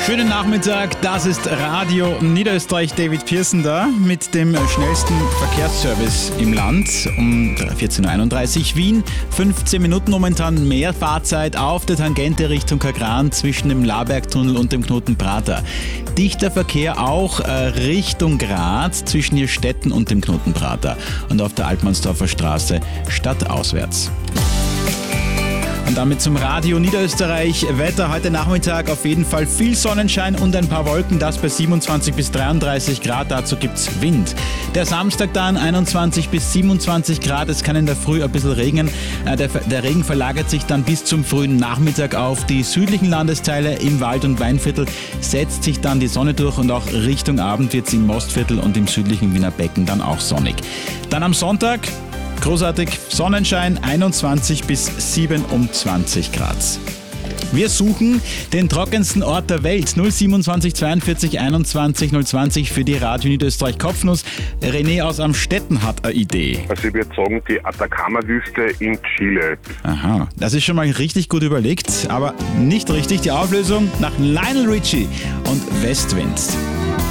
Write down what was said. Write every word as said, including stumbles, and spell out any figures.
Schönen Nachmittag, das ist Radio Niederösterreich. David Pearson da mit dem schnellsten Verkehrsservice im Land um vierzehn Uhr einunddreißig. Wien, fünfzehn Minuten momentan mehr Fahrzeit auf der Tangente Richtung Kagran zwischen dem Labergtunnel und dem Knoten Prater. Dichter Verkehr auch äh, Richtung Graz zwischen Hirstetten und dem Knoten Prater und auf der Altmannsdorfer Straße stadtauswärts. Und damit zum Radio Niederösterreich. Wetter heute Nachmittag auf jeden Fall viel Sonnenschein und ein paar Wolken, das bei siebenundzwanzig bis dreiunddreißig Grad, dazu gibt's Wind. Der Samstag dann einundzwanzig bis siebenundzwanzig Grad, es kann in der Früh ein bisschen regnen. Der, der Regen verlagert sich dann bis zum frühen Nachmittag auf die südlichen Landesteile. Im Wald- und Weinviertel setzt sich dann die Sonne durch und auch Richtung Abend wird's im Mostviertel und im südlichen Wiener Becken dann auch sonnig. Dann am Sonntag großartig, Sonnenschein, einundzwanzig bis siebenundzwanzig Grad. Wir suchen den trockensten Ort der Welt. null siebenundzwanzig zweiundvierzig einundzwanzig null zwanzig für die Radio Niederösterreich Kopfnuss. René aus Amstetten hat eine Idee. Also ich würde sagen, die Atacama-Wüste in Chile. Aha, das ist schon mal richtig gut überlegt, aber nicht richtig. Die Auflösung nach Lionel Richie und Westwind.